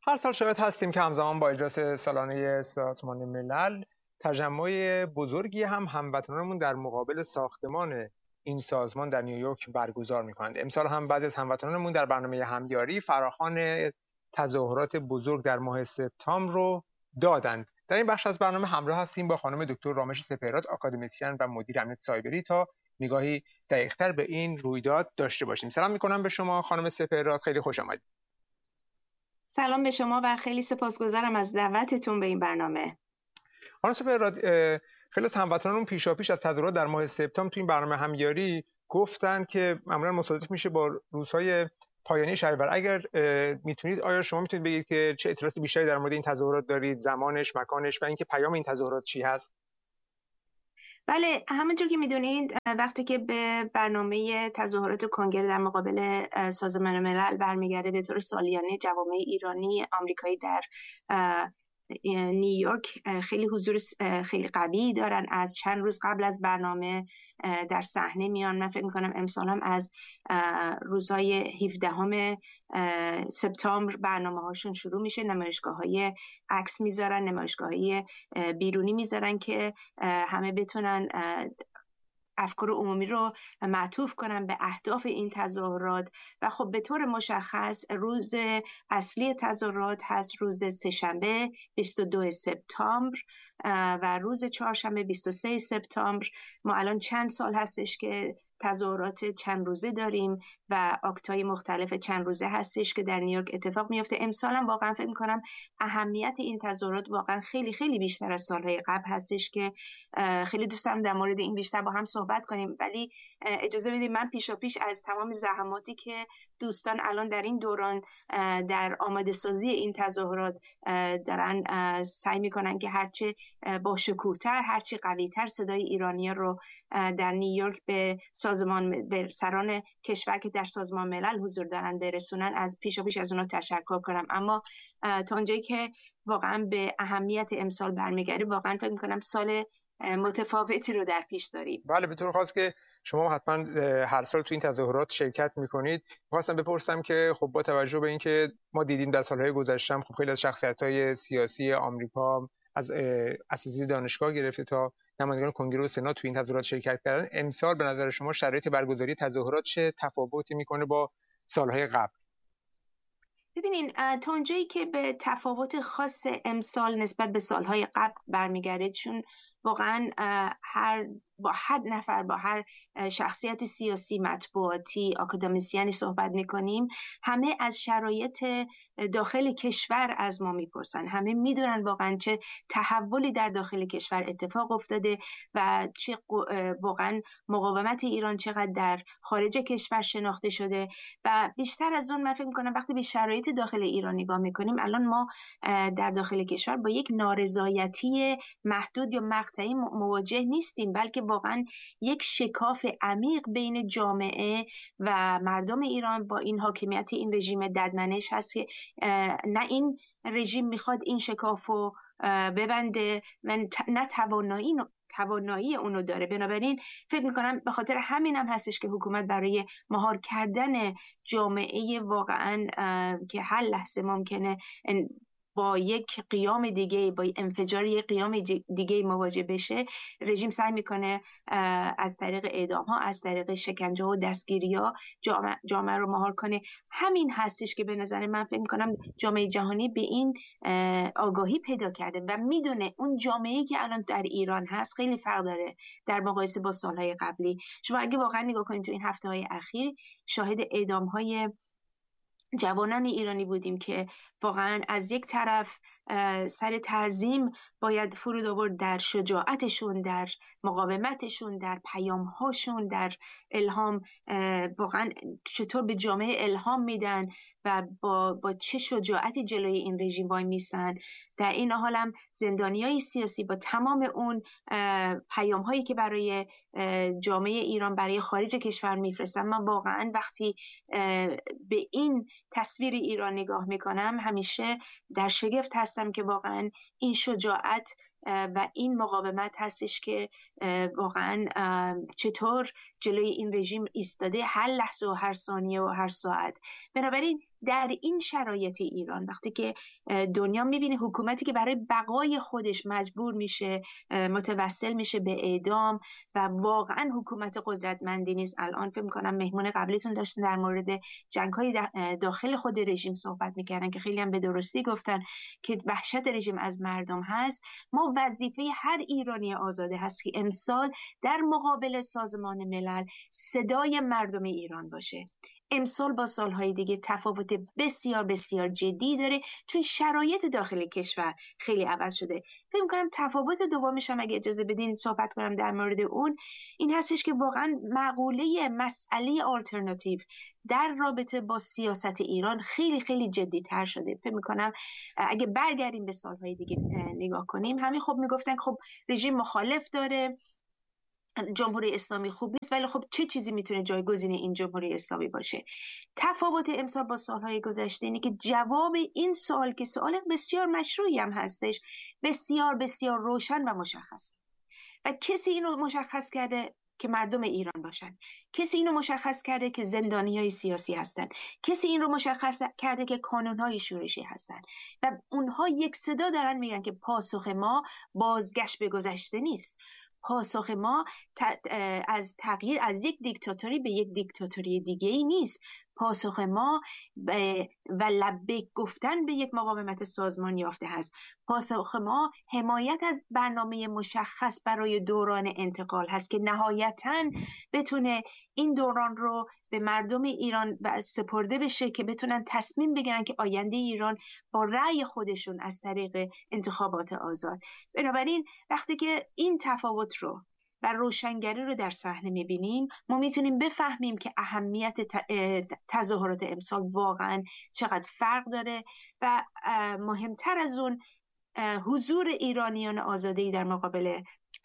هر سال شاهد هستیم که همزمان با اجلاس سالانه سازمان ملل تجمع بزرگی هموطنانمون در مقابل ساختمان این سازمان در نیویورک برگزار می‌کنند. امسال هم بعضی از هموطنانمون در برنامه همیاری فراخوان تظاهرات بزرگ در ماه سپتامبر رو دادند. در این بخش از برنامه همراه هستیم با خانم دکتر رامش سپهراد، آکادمیسین و مدیر امنیت سایبری، تا نگاهی دقیق‌تر به این رویداد داشته باشیم. سلام می‌کنم به شما خانم سپهراد، خیلی خوش آمدید. سلام به شما و خیلی سپاسگزارم از دعوتتون به این برنامه. خانم سپهراد، خیلی از هموطنانمون پیشاپیش از تظاهرات در ماه سپتامبر تو این برنامه همیاری گفتن که معمولا مصادف میشه با روزهای پایانی شهریور. اگر میتونید، آیا شما میتونید بگید که چه اطلاعات بیشتری در مورد این تظاهرات دارید، زمانش، مکانش و اینکه پیام این تظاهرات چی هست؟ بله، همونطور که میدونید وقتی که به برنامه تظاهرات کنگره در مقابل سازمان ملل برمیگرده، به طور سالیانه جوامع ایرانی آمریکایی در نیویورک خیلی حضور خیلی قوی دارن. از چند روز قبل از برنامه در صحنه میان. من فکر میکنم امسال هم از روزهای 17 سپتامبر برنامه هاشون شروع میشه. نمایشگاه های عکس میذارن، نمایشگاه های بیرونی میذارن که همه بتونن افکار عمومی رو معطوف کنن به اهداف این تظاهرات. و خب به طور مشخص روز اصلی تظاهرات هست روز سه‌شنبه 22 سپتامبر و روز چهارشنبه 23 سپتامبر. ما الان چند سال هستش که تظاهرات چند روزه داریم و اکتای مختلف چند روزه هستش که در نیویورک اتفاق میفته. امسال هم واقعا فکر میکنم اهمیت این تظاهرات واقعا خیلی خیلی بیشتر از سالهای قبل هستش که خیلی دوست دارم در مورد این بیشتر با هم صحبت کنیم. ولی اجازه بدید من پیش از تمام زحماتی که دوستان الان در این دوران در آماده سازی این تظاهرات دارن سعی میکنن که هرچه با شکوه‌تر، هرچه قوی‌تر صدای ایرانی‌ها رو در نیویورک به سران کشور که در سازمان ملل حضور دارن برسونن، از پیش از اونا تشکر کنم. اما تا اونجایی که واقعا به اهمیت امسال برمیگرده، واقعا فکر میکنم سال متفاوتی رو در پیش داریم. بله، به طور خاص که شما حتما هر سال تو این تظاهرات شرکت میکنید. خواستم بپرسم که خب با توجه به اینکه ما دیدیم در سالهای گذشته خب خیلی از شخصیت‌های سیاسی آمریکا از اساتید دانشگاه گرفته تا نمایندگان کنگره و سنا تو این تظاهرات شرکت کردن، امسال به نظر شما شرایط برگزاری تظاهرات چه تفاوتی میکنه با سالهای قبل؟ ببینین، تا اونجایی که به تفاوت خاص امسال نسبت به سالهای قبل برمیگرده، چون واقعا با هر نفر، با هر شخصیت سیاسی، مطبوعاتی، آکادمیسیانی صحبت میکنیم، همه از شرایط داخل کشور از ما میپرسن. همه میدونن واقعا چه تحولی در داخل کشور اتفاق افتاده و چه واقعا مقاومت ایران چقدر در خارج کشور شناخته شده. و بیشتر از اون من فکر میکنم وقتی به شرایط داخل ایران نگاه میکنیم، الان ما در داخل کشور با یک نارضایتی محدود یا مقطعی مواجه نیستیم، بلکه واقعا یک شکاف عمیق بین جامعه و مردم ایران با این حاکمیت این رژیم ددمنش هست که نه این رژیم میخواد این شکاف رو ببنده و نه توانایی اونو داره. بنابراین فکر میکنم به خاطر همین هم هستش که حکومت برای مهار کردن جامعه واقعا که هر لحظه ممکنه با یک قیام دیگه، با انفجار یک قیام دیگه مواجه بشه، رژیم سعی میکنه از طریق اعدام ها، از طریق شکنجه و دستگیری ها جامعه رو مهار کنه. همین هستش که به نظر من فکر میکنم جامعه جهانی به این آگاهی پیدا کرده و میدونه اون جامعه‌ای که الان در ایران هست خیلی فرق داره در مقایسه با سالهای قبلی. شما اگه واقعا نگاه کنید تو این هفته‌های اخیر شاهد اعدام های جوانان ایرانی بودیم که واقعا از یک طرف سر تعظیم باید فرود آورد در شجاعتشون، در مقاومتشون، در پیامهاشون، در الهام، واقعا چطور به جامعه الهام میدن و با چه شجاعتی جلوی این رژیم وای میسن. در این حال هم زندانیای سیاسی با تمام اون پیام‌هایی که برای جامعه ایران، برای خارج کشور میفرستن، من واقعا وقتی به این تصویر ایران نگاه میکنم همیشه در شگفت هستم که واقعا این شجاعت و این مقاومت هستش که واقعا چطور جلوی این رژیم ایستاده هر لحظه و هر ثانیه و هر ساعت. بنابراین در این شرایط ایران وقتی که دنیا میبینه حکومتی که برای بقای خودش مجبور میشه متوسل میشه به اعدام و واقعا حکومت قدرتمندی نیست. الان فکر می‌کنم مهمون قبلیتون داشتن در مورد جنگ‌های داخل خود رژیم صحبت می‌کردن که خیلی هم به درستی گفتن که وحشت رژیم از مردم هست. ما وظیفه هر ایرانی آزاده هست که امسال در مقابل سازمان ملل صدای مردم ایران باشه. امسال با سالهای دیگه تفاوت بسیار بسیار جدی داره چون شرایط داخل کشور خیلی عوض شده. فکر می‌کنم تفاوت دومش هم اگه اجازه بدین صحبت کنم در مورد اون این هستش که واقعا مقوله مسئله آلترناتیو در رابطه با سیاست ایران خیلی خیلی جدی تر شده. فکر می‌کنم اگه برگردیم به سالهای دیگه نگاه کنیم همین خب میگفتن خب رژیم مخالف داره، جمهوری اسلامی خوب نیست، ولی خب چه چیزی میتونه جایگزین این جمهوری اسلامی باشه؟ تفاوت امسال با سالهای گذشته اینه که جواب این سوال که سوال بسیار مشروعی هم هستش بسیار بسیار روشن و مشخص و کسی اینو مشخص کرده که مردم ایران باشن، کسی اینو مشخص کرده که زندانیای سیاسی هستن، کسی این رو مشخص کرده که کانونهای شورشی هستن و اونها یک صدا دارن میگن که پاسخ ما بازگشت به گذشته نیست. پاسخ ما از تغییر از یک دیکتاتوری به یک دیکتاتوری دیگه ای نیست. پاسخ ما و لبیک گفتن به یک مقاومت سازمان یافته هست. پاسخ ما حمایت از برنامه مشخص برای دوران انتقال هست که نهایتاً بتونه این دوران رو به مردم ایران سپرده بشه که بتونن تصمیم بگیرن که آینده ایران با رأی خودشون از طریق انتخابات آزاد. بنابراین وقتی که این تفاوت رو و روشنگری رو در صحنه می‌بینیم ما میتونیم بفهمیم که اهمیت تظاهرات امسال واقعا چقدر فرق داره و مهمتر از اون حضور ایرانیان آزاده‌ای در مقابل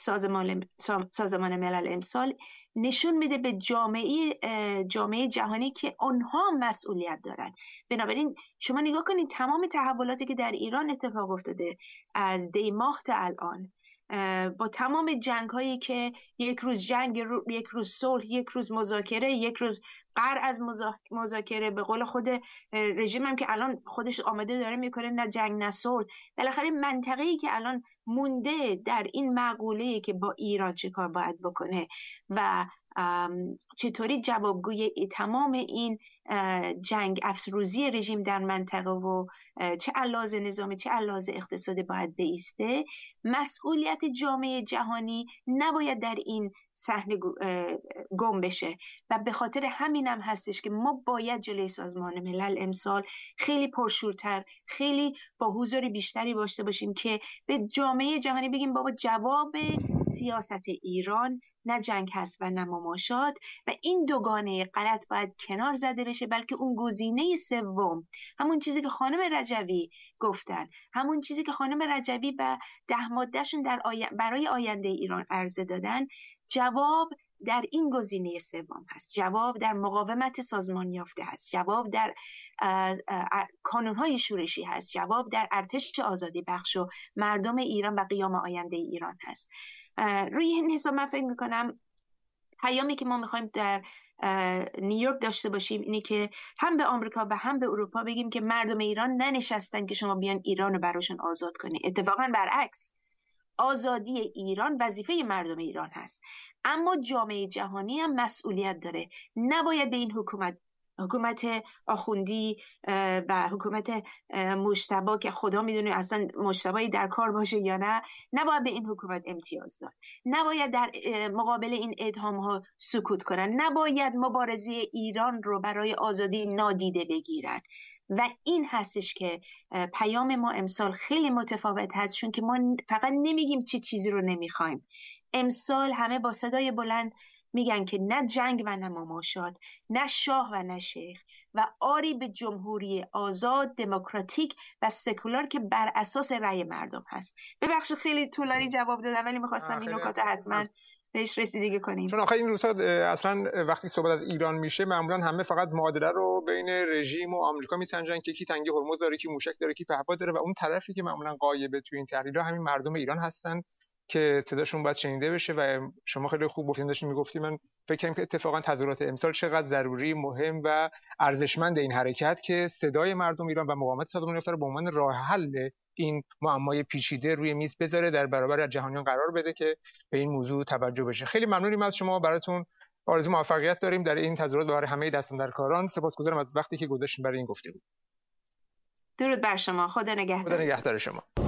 سازمان ملل امسال نشون میده به جامعه جهانی که آنها مسئولیت دارن. بنابراین شما نگاه کنید تمام تحولاتی که در ایران اتفاق افتاده از دی ماه تا الان با تمام جنگ هایی که یک روز جنگ، یک روز صلح، یک روز مذاکره، یک روز قرع از مذاکره، به قول خود رژیم هم که الان خودش آماده داره میکنه نه جنگ نه صلح. بالاخره منطقه‌ای که الان مونده در این مقوله‌ای که با ایران چه کار باید بکنه و چطوری جوابگوی تمام این جنگ افروزی رژیم در منطقه و چه علاوه نظامی چه علاوه اقتصادی باید بایسته. مسئولیت جامعه جهانی نباید در این صحنه گم بشه و به خاطر همینم هستش که ما باید جلوی سازمان ملل امسال خیلی پرشورتر، خیلی با حضور بیشتری داشته باشیم که به جامعه جهانی بگیم بابا جواب سیاست ایران نه جنگ هست و نه مماشات و این دوگانه غلط باید کنار زده بشه، بلکه اون گزینه سوم، همون چیزی که خانم رجوی گفتن، همون چیزی که خانم رجوی و 10 ماده‌شون برای آینده ایران عرضه دادن، جواب در این گزینه سوم هست. جواب در مقاومت سازمان یافته هست. جواب در کانونهای شورشی هست. جواب در ارتش آزادی بخش و مردم ایران و قیام آینده ایران هست. روی این حساب من فکر میکنم پیامی که ما میخوایم در نیویورک داشته باشیم اینه که هم به آمریکا و هم به اروپا بگیم که مردم ایران ننشستن که شما بیان ایران رو براشون آزاد کنید. اتفاقا برعکس، آزادی ایران وظیفه مردم ایران هست، اما جامعه جهانی هم مسئولیت داره. نباید به این حکومت آخوندی و حکومت مجتبی که خدا میدونه اصلا مجتبی در کار باشه یا نه، نباید به این حکومت امتیاز داد. نباید در مقابل این اعدام ها سکوت کنن. نباید مبارزه ایران رو برای آزادی نادیده بگیرن. و این هستش که پیام ما امسال خیلی متفاوت هست، چون که ما فقط نمیگیم چه چیزی رو نمیخوایم. امسال همه با صدای بلند میگن که نه جنگ و نه مماشات، نه شاه و نه شیخ و آری به جمهوری آزاد، دموکراتیک و سکولار که بر اساس رأی مردم هست. ببخشید خیلی طولانی جواب دادم ولی میخواستم این نکات حتما بهش رسیدگی کنیم. چون آخه این روزها اصلا وقتی صحبت از ایران میشه معمولا همه فقط معادله رو بین رژیم و آمریکا میسنجن که کی تنگه هرمز داره، کی موشک داره، کی پهپاد داره و اون طرفی که معمولا غایبه توی این تحلیل‌ها همین مردم ایران هستن که صداشون باید شنیده بشه و شما خیلی خوب گفتین، داشتین میگفتید من فکر کنم که اتفاقا تظاهرات امسال چقدر ضروری، مهم و ارزشمند این حرکت که صدای مردم ایران و مقاومت سازمان یافته رو به عنوان راه حل این معمای پیچیده روی میز بذاره، در برابر جهانیان قرار بده که به این موضوع توجه بشه. خیلی ممنونیم از شما، براتون آرزو موفقیت داریم در این تظاهرات برای همه دستاندرکاران. سپاسگزارم از وقتی که گذاشتین برای این گفتگو. درود بر شما. خدا نگهدار. خدا نگهدار شما.